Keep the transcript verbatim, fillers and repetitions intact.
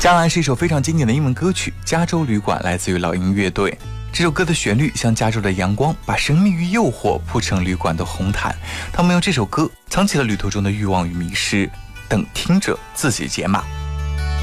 将来是一首非常经典的英文歌曲《加州旅馆》，来自于老鹰乐队。这首歌的旋律像加州的阳光，把神秘与诱惑铺成旅馆的红毯。他们用这首歌藏起了旅途中的欲望与迷失，等听者自己解码。